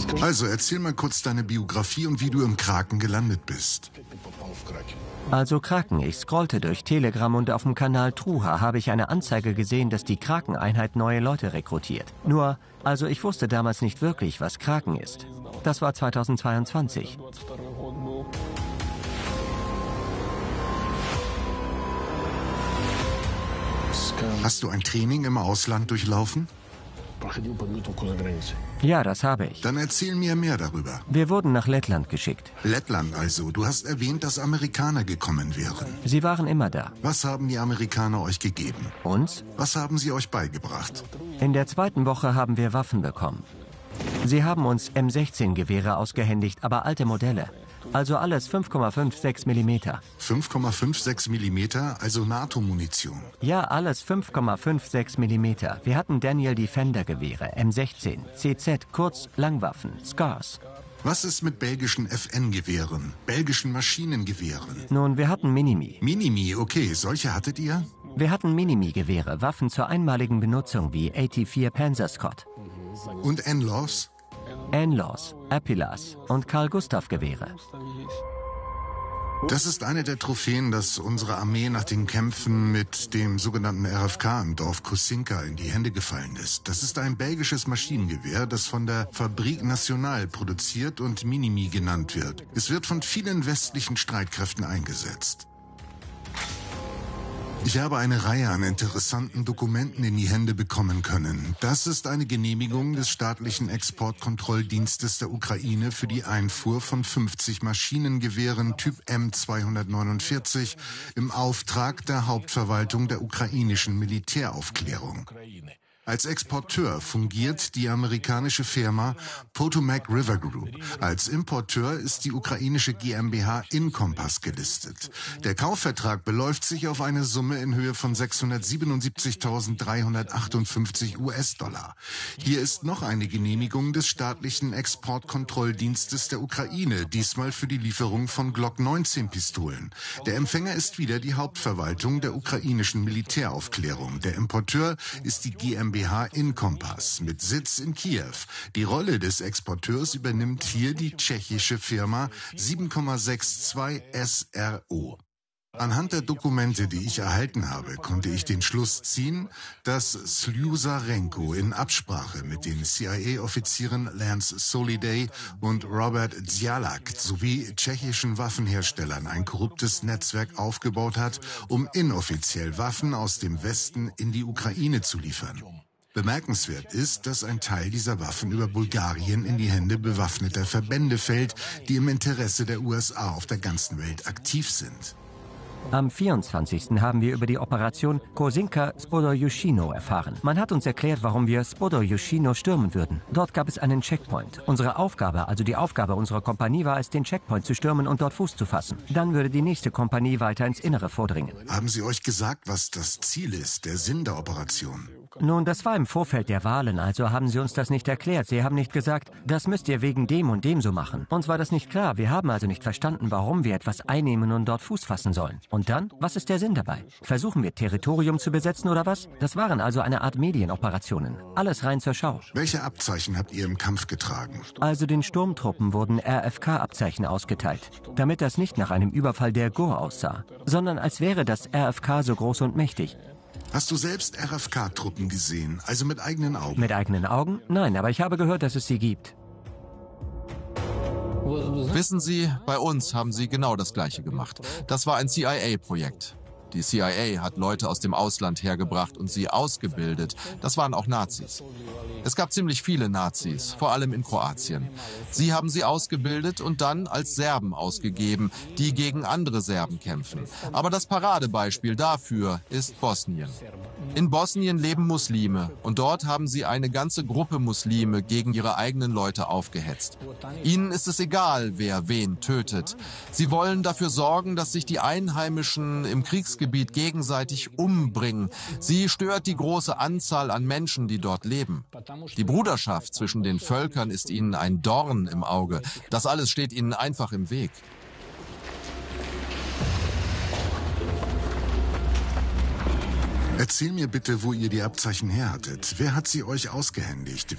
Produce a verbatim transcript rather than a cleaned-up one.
Also erzähl mal kurz deine Biografie und wie du im Kraken gelandet bist. Also Kraken, ich scrollte durch Telegram und auf dem Kanal Truha habe ich eine Anzeige gesehen, dass die Kraken-Einheit neue Leute rekrutiert. Nur, also ich wusste damals nicht wirklich, was Kraken ist. Das war zweitausendzweiundzwanzig. Hast du ein Training im Ausland durchlaufen? Ja, das habe ich. Dann erzähl mir mehr darüber. Wir wurden nach Lettland geschickt. Lettland also. Du hast erwähnt, dass Amerikaner gekommen wären. Sie waren immer da. Was haben die Amerikaner euch gegeben? Uns? Was haben sie euch beigebracht? In der zweiten Woche haben wir Waffen bekommen. Sie haben uns M sechzehn Gewehre ausgehändigt, aber alte Modelle. Also alles fünf Komma fünfundsechzig Millimeter. fünf Komma fünfundsechzig Millimeter, also NATO-Munition. Ja, alles fünf Komma fünfundsechzig Millimeter. Wir hatten Daniel Defender Gewehre, M sechzehn, C Z, kurz Langwaffen, Scars. Was ist mit belgischen F N-Gewehren, belgischen Maschinengewehren? Nun, wir hatten Minimi. Minimi, okay. Solche hattet ihr? Wir hatten Minimi-Gewehre, Waffen zur einmaligen Benutzung wie vierundachtzig Panzer Scott. Und N-Laws? N-Laws, Apilas und Carl-Gustav-Gewehre. Das ist eine der Trophäen, dass unsere Armee nach den Kämpfen mit dem sogenannten R F K im Dorf Kosinka in die Hände gefallen ist. Das ist ein belgisches Maschinengewehr, das von der Fabrique Nationale produziert und Minimi genannt wird. Es wird von vielen westlichen Streitkräften eingesetzt. Ich habe eine Reihe an interessanten Dokumenten in die Hände bekommen können. Das ist eine Genehmigung des staatlichen Exportkontrolldienstes der Ukraine für die Einfuhr von fünfzig Maschinengewehren Typ M zweihundertneunundvierzig im Auftrag der Hauptverwaltung der ukrainischen Militäraufklärung. Als Exporteur fungiert die amerikanische Firma Potomac River Group. Als Importeur ist die ukrainische GmbH Incompass gelistet. Der Kaufvertrag beläuft sich auf eine Summe in Höhe von sechshundertsiebenundsiebzigtausenddreihundertachtundfünfzig US-Dollar. Hier ist noch eine Genehmigung des staatlichen Exportkontrolldienstes der Ukraine, diesmal für die Lieferung von Glock neunzehn Pistolen. Der Empfänger ist wieder die Hauptverwaltung der ukrainischen Militäraufklärung. Der Importeur ist die GmbH GmbH Incompass mit Sitz in Kiew. Die Rolle des Exporteurs übernimmt hier die tschechische Firma sieben Komma zweiundsechzig S R O. Anhand der Dokumente, die ich erhalten habe, konnte ich den Schluss ziehen, dass Slyusarenko in Absprache mit den C I A-Offizieren Lance Soliday und Robert Dzialak sowie tschechischen Waffenherstellern ein korruptes Netzwerk aufgebaut hat, um inoffiziell Waffen aus dem Westen in die Ukraine zu liefern. Bemerkenswert ist, dass ein Teil dieser Waffen über Bulgarien in die Hände bewaffneter Verbände fällt, die im Interesse der U S A auf der ganzen Welt aktiv sind. Am vierundzwanzigsten haben wir über die Operation Kosinka Spodojushino erfahren. Man hat uns erklärt, warum wir Spodojushino stürmen würden. Dort gab es einen Checkpoint. Unsere Aufgabe, also die Aufgabe unserer Kompanie, war es, den Checkpoint zu stürmen und dort Fuß zu fassen. Dann würde die nächste Kompanie weiter ins Innere vordringen. Haben Sie euch gesagt, was das Ziel ist, der Sinn der Operation? Nun, das war im Vorfeld der Wahlen, also haben sie uns das nicht erklärt. Sie haben nicht gesagt, das müsst ihr wegen dem und dem so machen. Uns war das nicht klar. Wir haben also nicht verstanden, warum wir etwas einnehmen und dort Fuß fassen sollen. Und dann? Was ist der Sinn dabei? Versuchen wir, Territorium zu besetzen oder was? Das waren also eine Art Medienoperationen. Alles rein zur Schau. Welche Abzeichen habt ihr im Kampf getragen? Also den Sturmtruppen wurden R F K-Abzeichen ausgeteilt, damit das nicht nach einem Überfall der G O aussah, sondern als wäre das R F K so groß und mächtig. Hast du selbst R F K-Truppen gesehen, also mit eigenen Augen? Mit eigenen Augen? Nein, aber ich habe gehört, dass es sie gibt. Wissen Sie, bei uns haben sie genau das Gleiche gemacht. Das war ein C I A-Projekt. Die C I A hat Leute aus dem Ausland hergebracht und sie ausgebildet. Das waren auch Nazis. Es gab ziemlich viele Nazis, vor allem in Kroatien. Sie haben sie ausgebildet und dann als Serben ausgegeben, die gegen andere Serben kämpfen. Aber das Paradebeispiel dafür ist Bosnien. In Bosnien leben Muslime und dort haben sie eine ganze Gruppe Muslime gegen ihre eigenen Leute aufgehetzt. Ihnen ist es egal, wer wen tötet. Sie wollen dafür sorgen, dass sich die Einheimischen im Kriegsgebiet gegenseitig umbringen. Sie stört die große Anzahl an Menschen, die dort leben. Die Bruderschaft zwischen den Völkern ist ihnen ein Dorn im Auge. Das alles steht ihnen einfach im Weg. Erzähl mir bitte, wo ihr die Abzeichen her hattet. Wer hat sie euch ausgehändigt?